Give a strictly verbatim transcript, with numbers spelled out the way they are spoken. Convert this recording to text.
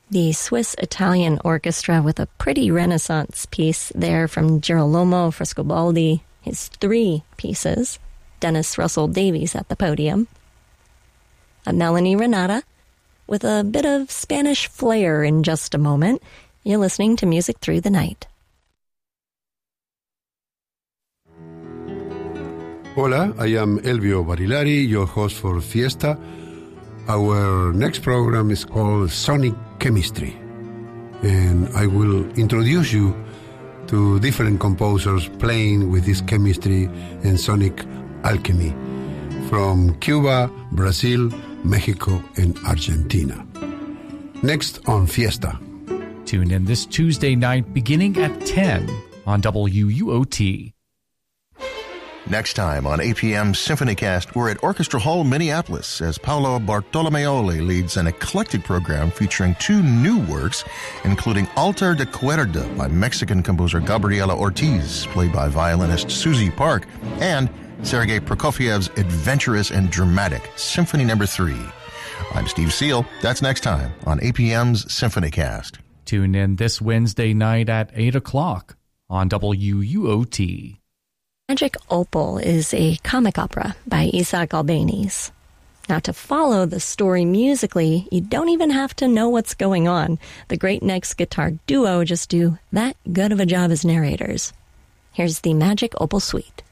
The Swiss-Italian orchestra with a pretty Renaissance piece there from Girolamo Frescobaldi, his three pieces, Dennis Russell Davies at the podium. A Melanie Renata with a bit of Spanish flair in just a moment. You're listening to Music Through the Night. Hola, I am Elvio Barilari, your host for Fiesta. Our next program is called Sonic Chemistry, and I will introduce you to different composers playing with this chemistry and sonic alchemy from Cuba, Brazil, Mexico, and Argentina. Next on Fiesta. Tune in this Tuesday night beginning at ten on W U O T. Next time on A P M SymphonyCast, we're at Orchestra Hall, Minneapolis, as Paolo Bartolomeoli leads an eclectic program featuring two new works, including Altar de Cuerda by Mexican composer Gabriela Ortiz, played by violinist Susie Park, and Sergei Prokofiev's adventurous and dramatic Symphony Number Three. I'm Steve Seal. That's next time on A P M's SymphonyCast. Tune in this Wednesday night at eight o'clock on W U O T. Magic Opal is a comic opera by Isaac Albéniz. Now, to follow the story musically, you don't even have to know what's going on. The Great Next Guitar Duo just do that good of a job as narrators. Here's the Magic Opal Suite.